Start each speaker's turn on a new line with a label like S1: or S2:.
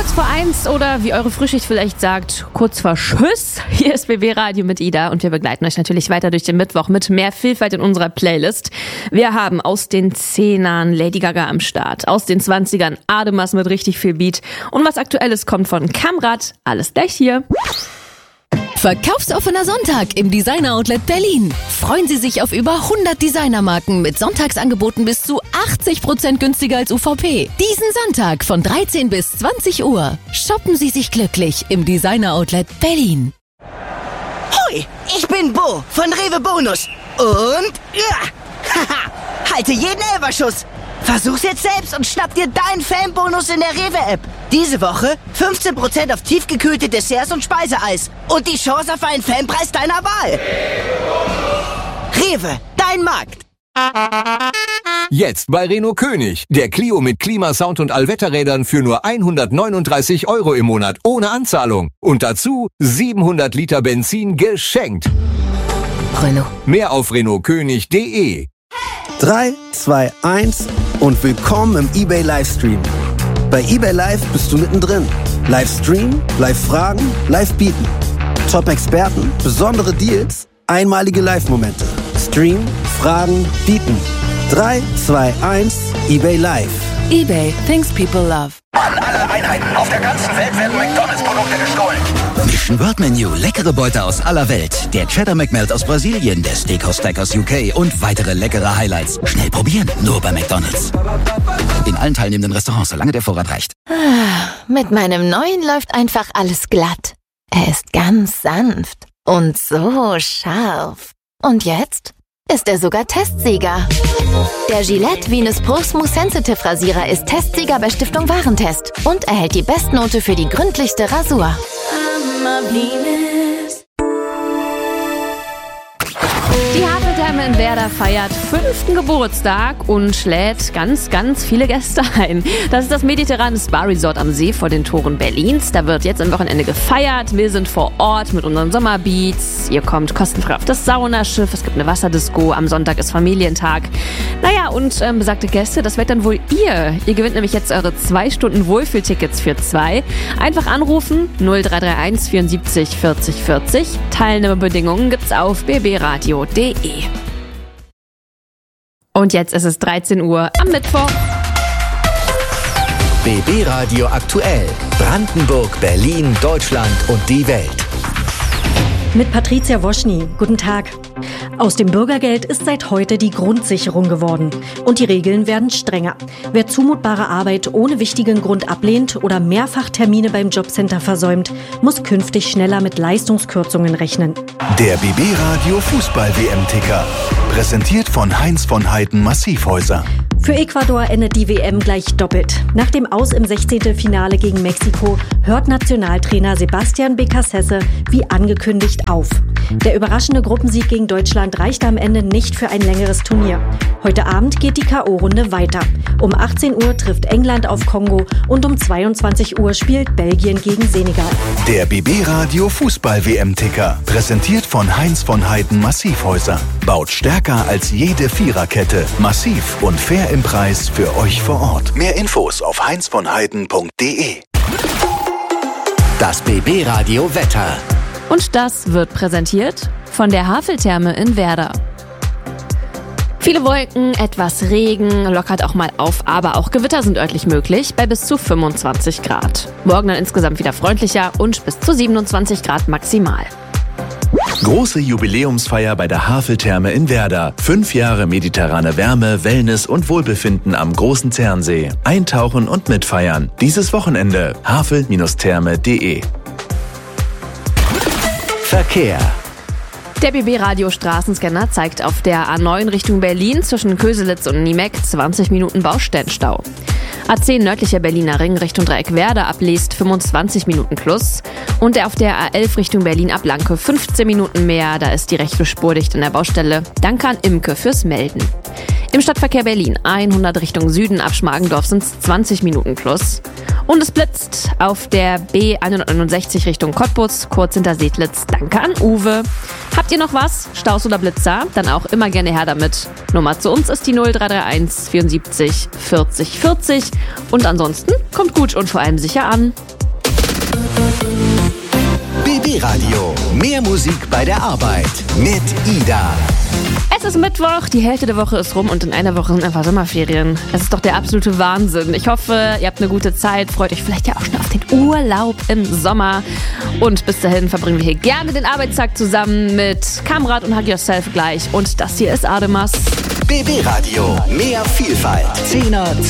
S1: Kurz vor 1 oder wie eure Frühschicht vielleicht sagt, kurz vor Tschüss. Hier ist BB Radio mit Ida und wir begleiten euch natürlich weiter durch den Mittwoch mit mehr Vielfalt in unserer Playlist. Wir haben aus den 10ern Lady Gaga am Start, aus den 20ern Ademas mit richtig viel Beat und was Aktuelles kommt von Kamrat. Alles gleich hier.
S2: Verkaufsoffener Sonntag im Designer Outlet Berlin. Freuen Sie sich auf über 100 Designermarken mit Sonntagsangeboten bis zu 80% günstiger als UVP. Diesen Sonntag von 13 bis 20 Uhr. Shoppen Sie sich glücklich im Designer Outlet Berlin.
S3: Hoi, ich bin Bo von Rewe Bonus. Und haha, halte jeden Elferschuss. Versuch's jetzt selbst und schnapp dir deinen Fanbonus in der Rewe-App. Diese Woche 15% auf tiefgekühlte Desserts und Speiseeis. Und die Chance auf einen Fanpreis deiner Wahl. Rewe, dein Markt.
S4: Jetzt bei Renault König. Der Clio mit Klimasound und Allwetterrädern für nur 139 € im Monat ohne Anzahlung. Und dazu 700 Liter Benzin geschenkt.
S2: Renault.
S4: Mehr auf renaultkönig.de.
S5: 3, 2, 1 und willkommen im eBay Livestream. Bei eBay Live bist du mittendrin. Livestream, Live-Fragen, Live-Bieten. Top-Experten, besondere Deals, einmalige Live-Momente. Stream, Fragen, Bieten. 3, 2, 1, eBay Live.
S2: eBay, things people love.
S6: An alle Einheiten auf der ganzen Welt werden McDonalds-Produkte gestohlen.
S7: Mission Word Menu, leckere Beute aus aller Welt. Der Cheddar McMelt aus Brasilien, der Steakhouse Stack aus UK und weitere leckere Highlights. Schnell probieren, nur bei McDonalds. In allen teilnehmenden Restaurants, solange der Vorrat reicht.
S8: Mit meinem neuen läuft einfach alles glatt. Er ist ganz sanft und so scharf. Und jetzt ist er sogar Testsieger. Der Gillette Venus Pro Smooth Sensitive Rasierer ist Testsieger bei Stiftung Warentest und erhält die Bestnote für die gründlichste Rasur.
S1: Die Haveltherme in Werder feiert 5. Geburtstag und lädt ganz, ganz viele Gäste ein. Das ist das mediterrane Spa-Resort am See vor den Toren Berlins. Da wird jetzt am Wochenende gefeiert. Wir sind vor Ort mit unseren Sommerbeats. Ihr kommt kostenfrei auf das Saunaschiff. Es gibt eine Wasserdisco. Am Sonntag ist Familientag. Naja, und besagte Gäste, das werdet dann wohl ihr. Ihr gewinnt nämlich jetzt eure 2 Stunden Wohlfühltickets für 2. Einfach anrufen 0331 74 40 40. Teilnahmebedingungen gibt's auf bbradio.de. Und jetzt ist es 13 Uhr am Mittwoch.
S9: BB Radio aktuell. Brandenburg, Berlin, Deutschland und die Welt.
S10: Mit Patricia Woschny. Guten Tag. Aus dem Bürgergeld ist seit heute die Grundsicherung geworden. Und die Regeln werden strenger. Wer zumutbare Arbeit ohne wichtigen Grund ablehnt oder mehrfach Termine beim Jobcenter versäumt, muss künftig schneller mit Leistungskürzungen rechnen.
S11: Der BB Radio Fußball-WM-Ticker. Präsentiert von Heinz von Heiden Massivhäuser.
S10: Für Ecuador endet die WM gleich doppelt. Nach dem Aus im 16. Finale gegen Mexiko hört Nationaltrainer Sebastian Becassese wie angekündigt auf. Der überraschende Gruppensieg gegen Deutschland reichte am Ende nicht für ein längeres Turnier. Heute Abend geht die K.O.-Runde weiter. Um 18 Uhr trifft England auf Kongo und um 22 Uhr spielt Belgien gegen Senegal.
S11: Der BB Radio Fußball-WM-Ticker. Präsentiert von Heinz von Heiden Massivhäuser. Baut stärker als jede Viererkette. Massiv und fair im Preis für euch vor Ort. Mehr Infos auf heinzvonheiden.de.
S9: Das BB Radio Wetter.
S1: Und das wird präsentiert von der Haveltherme in Werder. Viele Wolken, etwas Regen, lockert auch mal auf, aber auch Gewitter sind örtlich möglich bei bis zu 25 Grad. Morgen dann insgesamt wieder freundlicher und bis zu 27 Grad maximal.
S11: Große Jubiläumsfeier bei der Haveltherme in Werder. 5 Jahre mediterrane Wärme, Wellness und Wohlbefinden am Großen Zernsee. Eintauchen und mitfeiern. Dieses Wochenende havel-therme.de.
S9: Verkehr.
S1: Der BB-Radio-Straßenscanner zeigt auf der A9 Richtung Berlin zwischen Köselitz und Niemeck 20 Minuten Baustellenstau. A10 nördlicher Berliner Ring Richtung Dreieck Werder abliest 25 Minuten plus. Und der auf der A11 Richtung Berlin ab Lanke 15 Minuten mehr. Da ist die rechte Spur dicht an der Baustelle. Danke an Imke fürs Melden. Im Stadtverkehr Berlin 100 Richtung Süden ab Schmargendorf sind es 20 Minuten plus. Und es blitzt auf der B169 Richtung Cottbus, kurz hinter Sedlitz. Danke an Uwe. Habt ihr noch was? Staus oder Blitzer? Dann auch immer gerne her damit. Nummer zu uns ist die 0331 74 40 40. Und ansonsten kommt gut und vor allem sicher an.
S9: BB Radio. Mehr Musik bei der Arbeit mit Ida.
S1: Es ist Mittwoch, die Hälfte der Woche ist rum und in einer Woche sind einfach Sommerferien. Es ist doch der absolute Wahnsinn. Ich hoffe, ihr habt eine gute Zeit, freut euch vielleicht ja auch schon auf den Urlaub im Sommer. Und bis dahin verbringen wir hier gerne den Arbeitstag zusammen mit Kamrat und Hug Yourself gleich. Und das hier ist Ademas.
S9: BB Radio. Mehr Vielfalt. 10er,